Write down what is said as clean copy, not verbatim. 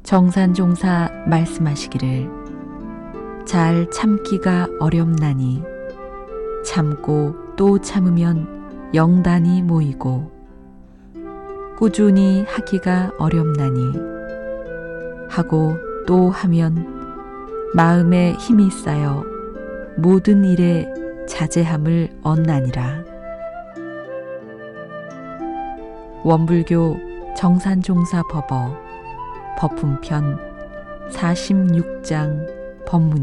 정산종사 말씀하시기를 잘 참기가 어렵나니 참고 또 참으면 영단이 모이고 꾸준히 하기가 어렵나니 하고 또 하면 마음에 힘이 쌓여 모든 일에 자제함을 얻나니라. 원불교 정산종사 법어 법품편 46장 법문